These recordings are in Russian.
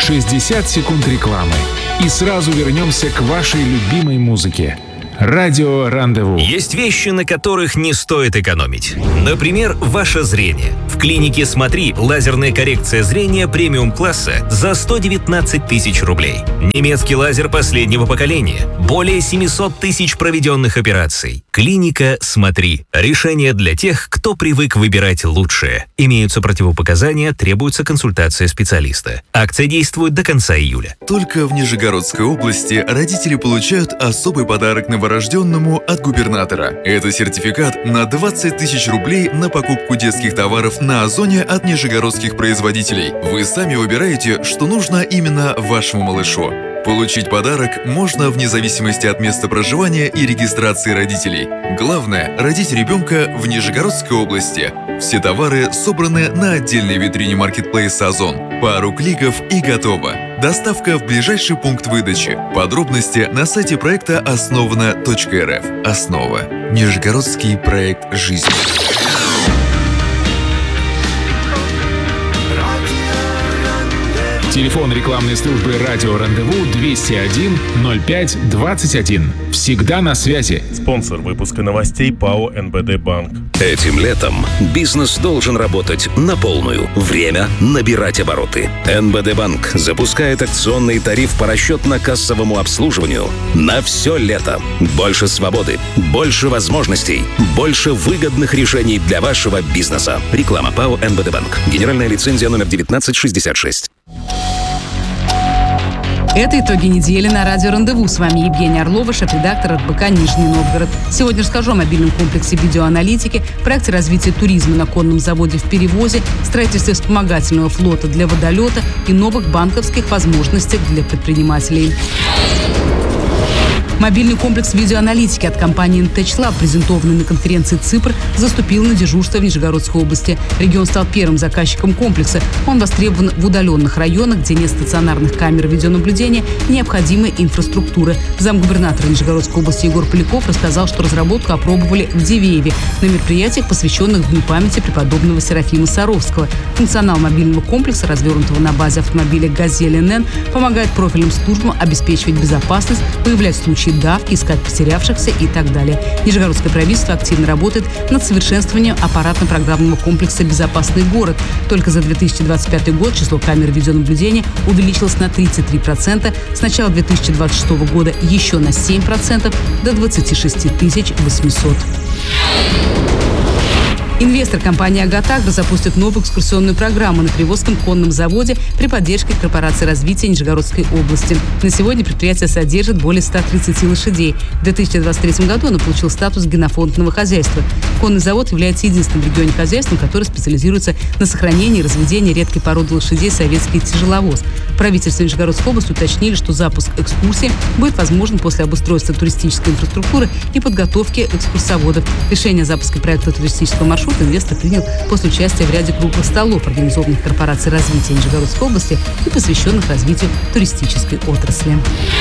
60 секунд рекламы. И сразу вернемся к вашей любимой музыке. Радио Рандеву. Есть вещи, на которых не стоит экономить. Например, ваше зрение. В клинике «Смотри» лазерная коррекция зрения премиум-класса за 119 тысяч рублей. Немецкий лазер последнего поколения. Более 700 тысяч проведенных операций. Клиника «Смотри». Решение для тех, кто привык выбирать лучшее. Имеются противопоказания, требуется консультация специалиста. Акция действует до конца июля. Только в Нижегородской области родители получают особый подарок новорожденному от губернатора. Это сертификат на 20 тысяч рублей на покупку детских товаров на Озоне от нижегородских производителей. Вы сами выбираете, что нужно именно вашему малышу. Получить подарок можно вне зависимости от места проживания и регистрации родителей. Главное – родить ребенка в Нижегородской области. Все товары собраны на отдельной витрине маркетплейса «Озон». Пару кликов и готово. Доставка в ближайший пункт выдачи. Подробности на сайте проекта основано.рф. Основа. Нижегородский проект жизни. Телефон рекламной службы «Радио Рандеву» 201 05 21. Всегда на связи. Спонсор выпуска новостей ПАО «НБД Банк». Этим летом бизнес должен работать на полную. Время набирать обороты. НБД Банк запускает акционный тариф по расчетно-кассовому обслуживанию на все лето. Больше свободы, больше возможностей, больше выгодных решений для вашего бизнеса. Реклама ПАО «НБД Банк». Генеральная лицензия номер 1966. Это итоги недели на радио «Рандеву». С вами Евгения Орлова, шеф-редактор РБК «Нижний Новгород». Сегодня расскажу о мобильном комплексе видеоаналитики, проекте развития туризма на конном заводе в Перевозе, строительстве вспомогательного флота для водолета и новых банковских возможностях для предпринимателей. Мобильный комплекс видеоаналитики от компании InTouchLab, презентованный на конференции ЦИПР, заступил на дежурство в Нижегородской области. Регион стал первым заказчиком комплекса. Он востребован в удаленных районах, где нет стационарных камер видеонаблюдения и необходимой инфраструктуры. Замгубернатора Нижегородской области Егор Поляков рассказал, что разработку опробовали в Дивееве на мероприятиях, посвященных Дню памяти преподобного Серафима Саровского. Функционал мобильного комплекса, развернутого на базе автомобиля «Газель НН», помогает профильным службам обеспечивать безопасность, выявлять случаи давки, искать потерявшихся и так далее. Нижегородское правительство активно работает над совершенствованием аппаратно-программного комплекса «Безопасный город». Только за 2025 год число камер видеонаблюдения увеличилось на 33%, с начала 2026 года еще на 7%, до 26 800. Инвестор компании «Агатагро» запустит новую экскурсионную программу на Привозском конном заводе при поддержке корпорации развития Нижегородской области. На сегодня предприятие содержит более 130 лошадей. В 2023 году оно получило статус генофондного хозяйства. Конный завод является единственным в регионе хозяйством, который специализируется на сохранении и разведении редкой породы лошадей «Советский тяжеловоз». В правительстве Нижегородской области уточнили, что запуск экскурсии будет возможен после обустройства туристической инфраструктуры и подготовки экскурсоводов. Решение о запуске проекта туристического маршрута инвестор принял после участия в ряде круглых столов, организованных корпорацией развития Нижегородской области и посвященных развитию туристической отрасли.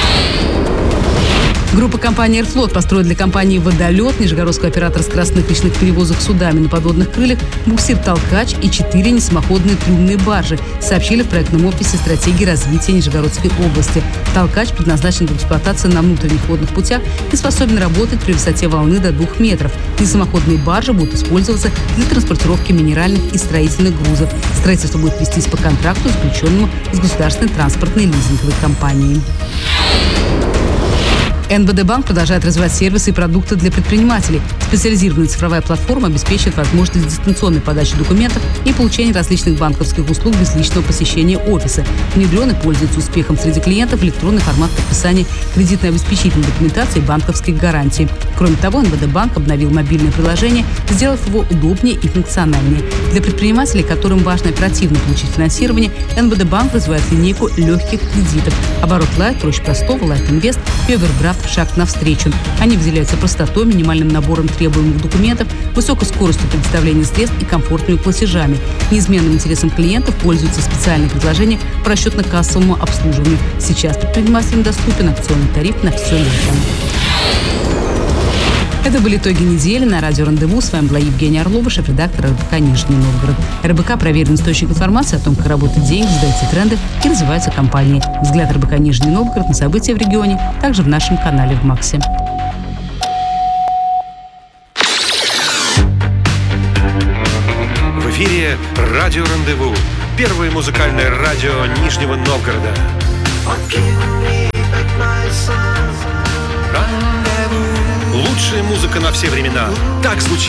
Группа компании «Аэрофлот» построит для компании «Водолет», нижегородского оператора скоростных речных перевозок судами на подводных крыльях, буксир-толкач и 4 несамоходные трюмные баржи, сообщили в проектном офисе стратегии развития Нижегородской области. Толкач предназначен для эксплуатации на внутренних водных путях и способен работать при высоте волны до 2 метров. Несамоходные баржи будут использоваться для транспортировки минеральных и строительных грузов. Строительство будет вестись по контракту, заключенному с государственной транспортной лизинговой компанией. НБД Банк продолжает развивать сервисы и продукты для предпринимателей. Специализированная цифровая платформа обеспечивает возможность дистанционной подачи документов и получения различных банковских услуг без личного посещения офиса. Внедрен и пользуется успехом среди клиентов электронный формат подписания кредитно-обеспечительной документации и банковских гарантий. Кроме того, НБД Банк обновил мобильное приложение, сделав его удобнее и функциональнее. Для предпринимателей, которым важно оперативно получить финансирование, НБД Банк развивает линейку легких кредитов. Оборот Лайт, проще простого, Лайт Инвест и Овердрафт шаг навстречу. Они выделяются простотой, минимальным набором требуемых документов, высокой скоростью предоставления средств и комфортными платежами. Неизменным интересом клиентов пользуются специальные предложения по расчетно-кассовому обслуживанию. Сейчас предпринимателям доступен акционный тариф на все лето. Это были итоги недели на радио «Рандеву». С вами была Евгения Орлова, шеф-редактор РБК «Нижний Новгород». РБК – проверенный источник информации о том, как работают деньги, задаются тренды и развиваются компании. Взгляд РБК «Нижний Новгород» на события в регионе, также в нашем канале в МАКСе. В эфире «Радио Рандеву». Первое музыкальное радио Нижнего Новгорода. Лучшая музыка на все времена. Так звучит